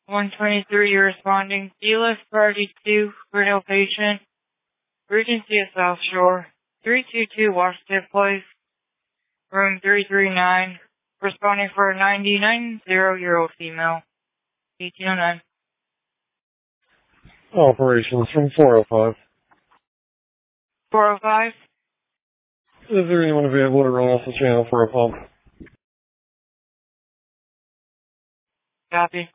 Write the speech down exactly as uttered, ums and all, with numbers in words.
one twenty-three, you're responding. D-List Priority two, Grinnell patient. Regency of South Shore. three two two Washington Place. Room three three nine. Responding for a ninety-nine-year-old female. eighteen oh nine. Operations from four oh five. four oh five. Is there anyone available to run off the channel for a pump? Copy.